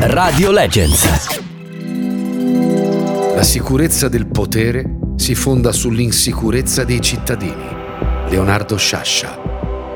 Radio Legends. La sicurezza del potere si fonda sull'insicurezza dei cittadini. Leonardo Sciascia.